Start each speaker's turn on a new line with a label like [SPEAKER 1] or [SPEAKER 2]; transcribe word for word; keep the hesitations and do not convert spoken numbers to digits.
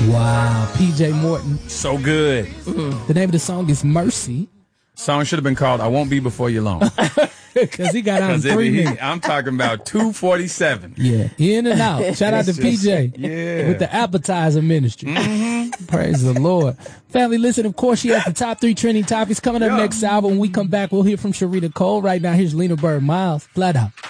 [SPEAKER 1] Wow. P J Morton.
[SPEAKER 2] So good.
[SPEAKER 1] Mm. The name of the song is Mercy.
[SPEAKER 2] Song should have been called I Won't Be Before You Long.
[SPEAKER 1] Because he got out in three
[SPEAKER 2] he,
[SPEAKER 1] minutes.
[SPEAKER 2] I'm talking about two forty-seven.
[SPEAKER 1] Yeah, in and out. Shout out to
[SPEAKER 2] Just,
[SPEAKER 1] P J
[SPEAKER 2] yeah.
[SPEAKER 1] with the appetizer ministry.
[SPEAKER 2] Mm-hmm.
[SPEAKER 1] Praise the Lord. Family, listen, of course, she has the top three trending topics. Coming up
[SPEAKER 2] Yeah.
[SPEAKER 1] next hour, when we come back, we'll hear from Sharita Cole. Right now, here's Lena Bird Miles. Flat Out.